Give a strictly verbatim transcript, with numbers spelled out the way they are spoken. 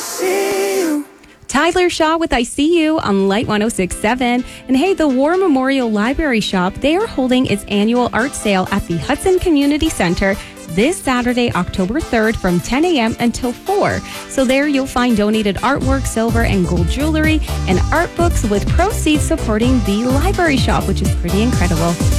see you. Tyler Shaw with I See You on Light one oh six point seven. And hey, the War Memorial Library Shop, they are holding its annual art sale at the Hudson Community Center this Saturday, October third from ten a.m. until four. So there you'll find donated artwork, silver and gold jewelry, and art books with proceeds supporting the library shop, which is pretty incredible.